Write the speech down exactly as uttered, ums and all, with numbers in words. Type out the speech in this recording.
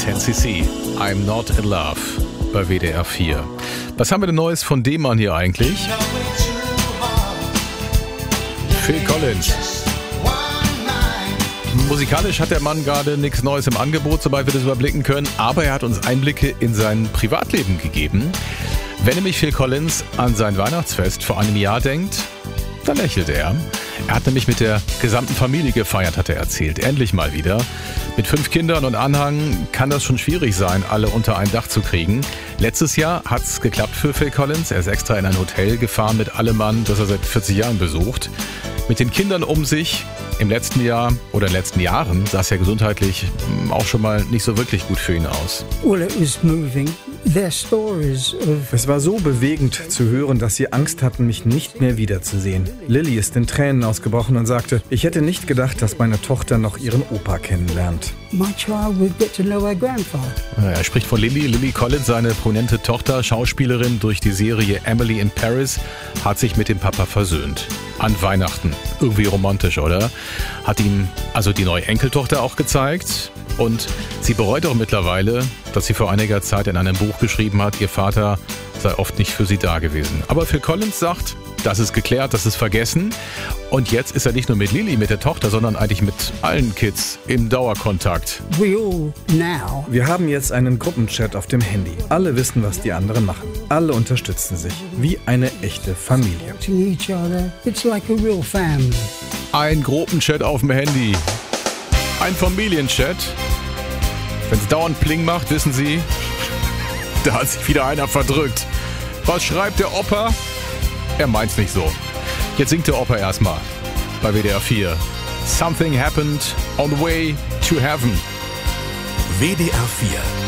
ten C C. I'm not in love bei W D R vier. Was haben wir denn Neues von dem Mann hier eigentlich? Phil Collins. Musikalisch hat der Mann gerade nichts Neues im Angebot, soweit wir das überblicken können, aber er hat uns Einblicke in sein Privatleben gegeben. Wenn nämlich Phil Collins an sein Weihnachtsfest vor einem Jahr denkt, dann lächelt er. Er hat nämlich mit der gesamten Familie gefeiert, hat er erzählt. Endlich mal wieder. Mit fünf Kindern und Anhang kann das schon schwierig sein, alle unter ein Dach zu kriegen. Letztes Jahr hat es geklappt für Phil Collins. Er ist extra in ein Hotel gefahren mit allem Mann, das er seit vierzig Jahren besucht. Mit den Kindern um sich. Im letzten Jahr oder in den letzten Jahren sah es ja gesundheitlich auch schon mal nicht so wirklich gut für ihn aus. Well, it was moving. Their stories of Es war so bewegend zu hören, dass sie Angst hatten, mich nicht mehr wiederzusehen. Lily ist in Tränen ausgebrochen und sagte, ich hätte nicht gedacht, dass meine Tochter noch ihren Opa kennenlernt. my child would get to know her grandfather. Er spricht von Lily. Lily Collins, seine prominente Tochter, Schauspielerin durch die Serie Emily in Paris, hat sich mit dem Papa versöhnt. An Weihnachten. Irgendwie romantisch, oder? Hat ihm also die neue Enkeltochter auch gezeigt. Und sie bereut auch mittlerweile, dass sie vor einiger Zeit in einem Buch geschrieben hat, ihr Vater sei oft nicht für sie da gewesen. Aber Phil Collins sagt, das ist geklärt, das ist vergessen. Und jetzt ist er nicht nur mit Lily, mit der Tochter, sondern eigentlich mit allen Kids im Dauerkontakt. We all now Wir haben jetzt einen Gruppenchat auf dem Handy. Alle wissen, was die anderen machen. Alle unterstützen sich. Wie eine echte Familie. to each other. It's like a real family. Ein Gruppenchat auf dem Handy. Ein Familienchat. Wenn es dauernd Pling macht, wissen Sie, da hat sich wieder einer verdrückt. Was schreibt der Opa? Er meint's nicht so. Jetzt singt der Opa erstmal bei W D R vier. Something happened on the way to heaven. W D R vier